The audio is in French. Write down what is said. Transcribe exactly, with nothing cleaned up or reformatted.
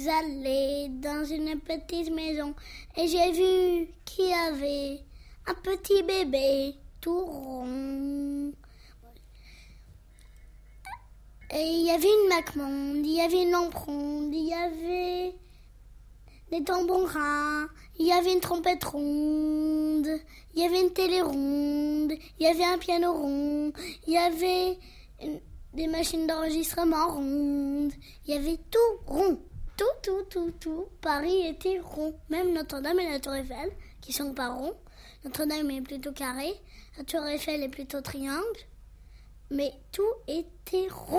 suis allée dans une petite maison et j'ai vu qu'il y avait un petit bébé tout rond. Et il y avait une McMonde, il y avait une lampe ronde, il y avait des tambourins, il y avait une trompette ronde, il y avait une télé ronde, il y avait un piano rond, il y avait une, des machines d'enregistrement rondes, il y avait tout rond. Tout, tout, tout, tout. Paris était rond. Même Notre-Dame et la Tour Eiffel, qui sont pas ronds. Notre-Dame est plutôt carré, la Tour Eiffel est plutôt triangle, mais tout était rond.